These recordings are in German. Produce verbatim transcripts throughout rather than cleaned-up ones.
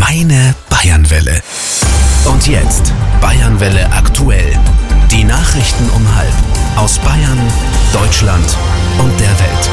Meine Bayernwelle. Und jetzt Bayernwelle aktuell. Die Nachrichten um halb aus Bayern, Deutschland und der Welt.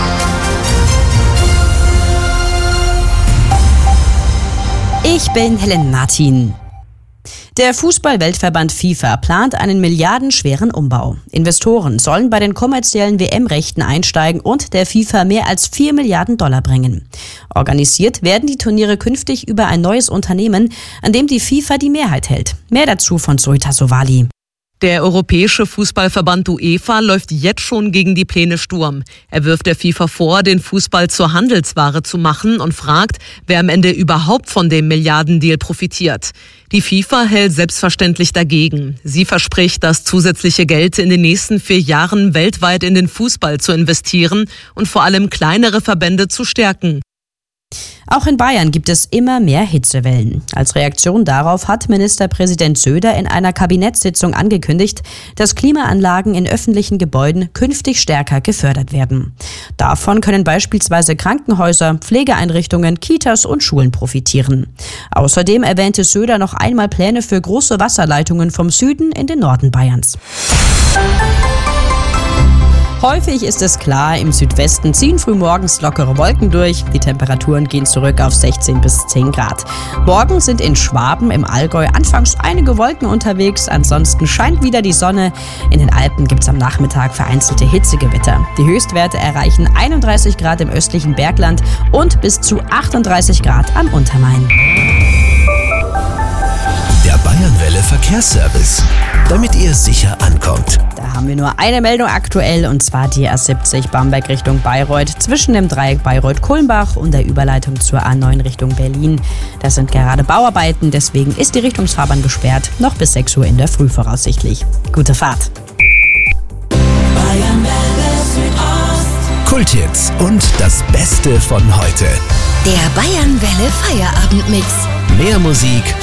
Ich bin Helen Martin. Der Fußball-Weltverband FIFA plant einen milliardenschweren Umbau. Investoren sollen bei den kommerziellen W M-Rechten einsteigen und der FIFA mehr als vier Milliarden Dollar bringen. Organisiert werden die Turniere künftig über ein neues Unternehmen, an dem die FIFA die Mehrheit hält. Mehr dazu von Zoe Tassovali. Der Europäische Fußballverband UEFA läuft jetzt schon gegen die Pläne Sturm. Er wirft der FIFA vor, den Fußball zur Handelsware zu machen und fragt, wer am Ende überhaupt von dem Milliardendeal profitiert. Die FIFA hält selbstverständlich dagegen. Sie verspricht, das zusätzliche Geld in den nächsten vier Jahren weltweit in den Fußball zu investieren und vor allem kleinere Verbände zu stärken. Auch in Bayern gibt es immer mehr Hitzewellen. Als Reaktion darauf hat Ministerpräsident Söder in einer Kabinettssitzung angekündigt, dass Klimaanlagen in öffentlichen Gebäuden künftig stärker gefördert werden. Davon können beispielsweise Krankenhäuser, Pflegeeinrichtungen, Kitas und Schulen profitieren. Außerdem erwähnte Söder noch einmal Pläne für große Wasserleitungen vom Süden in den Norden Bayerns. Häufig ist es klar, im Südwesten ziehen frühmorgens lockere Wolken durch. Die Temperaturen gehen zurück auf sechzehn bis zehn Grad. Morgen sind in Schwaben im Allgäu anfangs einige Wolken unterwegs, ansonsten scheint wieder die Sonne. In den Alpen gibt es am Nachmittag vereinzelte Hitzegewitter. Die Höchstwerte erreichen einunddreißig Grad im östlichen Bergland und bis zu achtunddreißig Grad am Untermain. Der Bayernwelle Verkehrsservice, damit ihr sicher ankommt. Da haben wir nur eine Meldung aktuell, und zwar die A siebzig Bamberg Richtung Bayreuth zwischen dem Dreieck Bayreuth-Kulmbach und der Überleitung zur A neun Richtung Berlin. Das sind gerade Bauarbeiten, deswegen ist die Richtungsfahrbahn gesperrt, noch bis sechs Uhr in der Früh voraussichtlich. Gute Fahrt! Bayernwelle Südost. Kulthits und das Beste von heute. Der Bayernwelle Feierabendmix. Mehr Musik